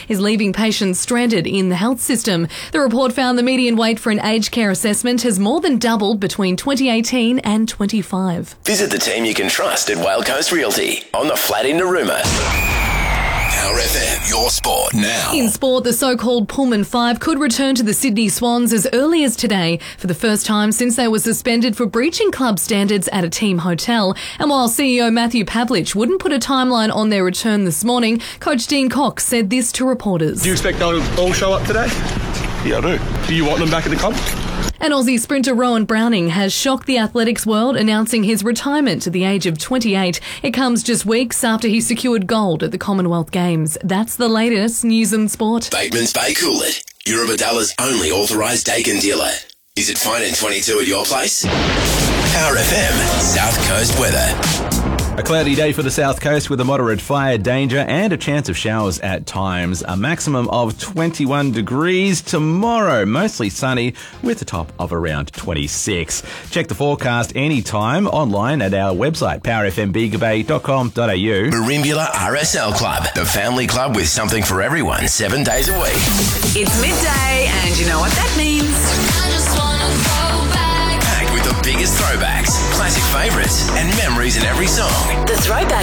is leaving patients stranded in the health system. The report found the median wait for an aged care assessment has more than doubled between 2018 and 25. Visit the team you can trust at Whale Coast Realty on the flat in Narooma. Power FM, your sport now. In sport, the so-called Pullman Five could return to the Sydney Swans as early as today for the first time since they were suspended for breaching club standards at a team hotel. And while CEO Matthew Pavlich wouldn't put a timeline on their return this morning, Coach Dean Cox said this to reporters. Do you expect they'll all show up today? Yeah, I do. Do you want them back at the comp? And Aussie sprinter Rowan Browning has shocked the athletics world, announcing his retirement at the age of 28. It comes just weeks after he secured gold at the Commonwealth Games. That's the latest news and sport. Bateman's Bay Coolett, Eurobadalla's only authorised Dakin dealer. Is it fine in 22 at your place? Power FM, South Coast weather. A cloudy day for the south coast with a moderate fire danger and a chance of showers at times. A maximum of 21 degrees tomorrow. Mostly sunny with a top of around 26. Check the forecast anytime online at our website, powerfmbigabay.com.au. Merimbula RSL Club, the family club with something for everyone 7 days a week. It's midday, and you know what that means. I just wanna go back. Packed with the biggest throwbacks, classic favourites, and memories in every song. The Throwback